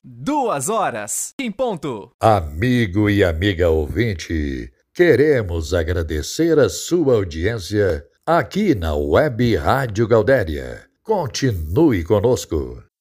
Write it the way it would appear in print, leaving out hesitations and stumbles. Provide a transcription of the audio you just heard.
2 horas em ponto. Amigo e amiga ouvinte, queremos agradecer a sua audiência aqui na Web Rádio Gaudéria. Continue conosco.